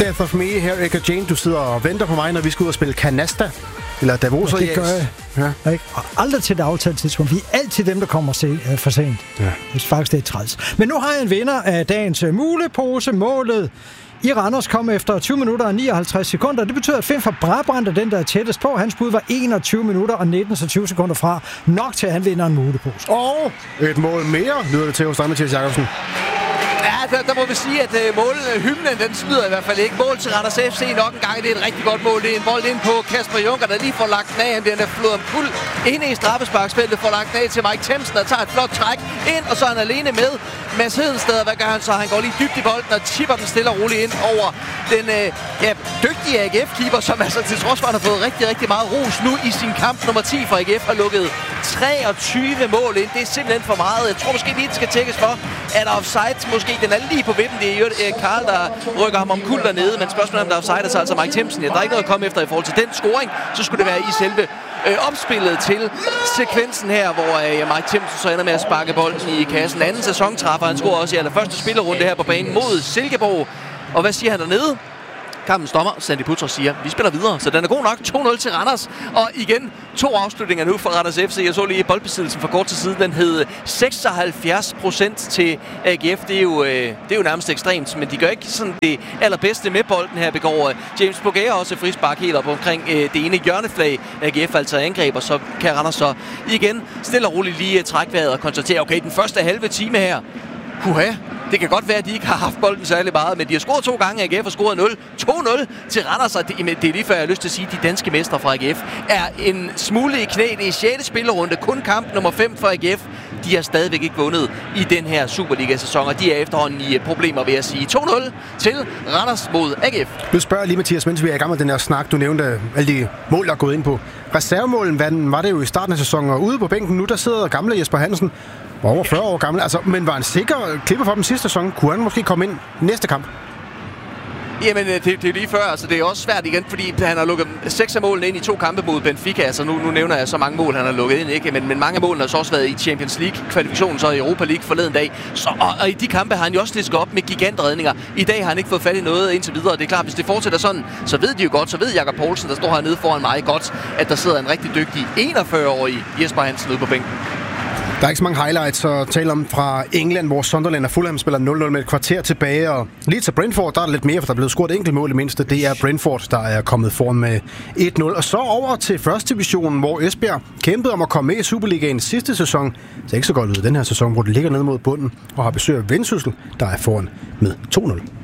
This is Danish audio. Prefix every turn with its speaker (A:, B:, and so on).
A: Death of Me her, Erika Jane. Du sidder og venter på mig, når vi skal ud og spille Canasta. Eller Davos.
B: Det gør jeg. Ja. Og aldrig til det aftalte tidspunkt. Vi er altid dem, der kommer for sent. Ja. Hvis faktisk det er træls. Men nu har jeg en vinder af dagens mulepose. Målet i Randers kom efter 20 minutter og 59 sekunder. Det betyder, at Finn fra Brabrand er den, der er tættest på. Hans bud var 21 minutter og 19 sekunder fra. Nok til, at han vinder en mulepose.
A: Og et mål mere, lyder det til hos dig, Mathias Jakobsen.
C: Ja, der må vi sige, at hymnen, den smider i hvert fald ikke. Mål til Randers FC nok en gang. Det er et rigtig godt mål. Det er en bold ind på Kasper Junker, der lige får lagt den af. Han bliver flået om kul inde i straffesparksfeltet, får lagt den af til Mike Themsen, der tager et flot træk ind, og så er han alene med Mads Hedensted. Hvad gør han så? Han går lige dybt i bolden og chipper den stille og roligt ind over den dygtige AGF-keeper, som altså til trods for, at han har fået rigtig, rigtig meget ros nu i sin kamp nummer 10 for AGF, har lukket 23 mål ind. Det er simpelthen for meget. Jeg tror måske lige, det skal tjekkes for, at offside måske den er lige på vippen. Det er jo Karl, der rykker ham om kul dernede, men spørgsmålet om der er offside, så altså Mike Themsen. Ja, der er ikke noget at komme efter i forhold til den scoring. Så skulle det være i selve opspillet til sekvensen her, hvor Mike Themsen så ender med at sparke bolden i kassen. Anden sæsontræffer. Han scorer også i allerførste spillerunde her på banen mod Silkeborg. Og hvad siger han dernede? Kampens dommer, Sandy Putra, siger, vi spiller videre, så den er god nok. 2-0 til Randers, og igen 2 afslutninger nu for Randers FC. Jeg så lige boldbesiddelsen for kort til siden, den hed 76% til AGF. Det er jo nærmest ekstremt, men de gør ikke sådan det allerbedste med bolden her. Begår James Bogager også frispark helt op omkring det ene hjørneflag. AGF altså angreb, og så kan Randers så igen stille og roligt lige trække vejret og konstatere, okay, den første halve time her, det kan godt være, at de ikke har haft bolden særlig meget, men de har scoret 2 gange. AGF har scoret 2-0 til Randers, og det er lige før, jeg har lyst til at sige, at de danske mestre fra AGF er en smule i knæ. Det er 6. spillerunde, kun kamp nummer 5 for AGF. De har stadigvæk ikke vundet i den her Superliga-sæson, og de er efterhånden i problemer, vil jeg sige. 2-0 til Randers mod AGF.
A: Nu spørger jeg lige, Mathias, mens vi er i gang med den her snak. Du nævnte alle de mål, der er gået ind på. Reservemålen var det jo i starten af sæsonen, og ude på bænken nu, der sidder gamle Jesper Hansen, over 40 år gammel, men var en sikker klipper for dem sidste sæson. Kunne han måske komme ind næste kamp?
C: Jamen, det er lige før. Altså, det er også svært igen, fordi han har lukket 6 af målene ind i 2 kampe mod Benfica. Altså, nu nævner jeg så mange mål, han har lukket ind, ikke? Men mange af målene har så også været i Champions League-kvalifikationen, så i Europa League forleden dag. Så, og i de kampe har han jo også lisket op med gigantredninger. I dag har han ikke fået fat i noget indtil videre. Det er klart, hvis det fortsætter sådan, så ved de jo godt, så ved Jakob Poulsen, der står hernede foran mig godt, at der sidder en rigtig dygtig 41-årig Jesper Hansen ude på bænken.
A: Der er ikke så mange highlights at tale om fra England, hvor Sunderland og Fulham spiller 0-0 med et kvarter tilbage. Og lige til Brentford, der er lidt mere, for der er blevet scoret et enkelt mål i mindste. Det er Brentford, der er kommet foran med 1-0. Og så over til første divisionen, hvor Esbjerg kæmpede om at komme med i Superligaen sidste sæson. Det er ikke så godt ud i den her sæson, hvor det ligger ned mod bunden og har besøg af Vendsyssel, der er foran med 2-0.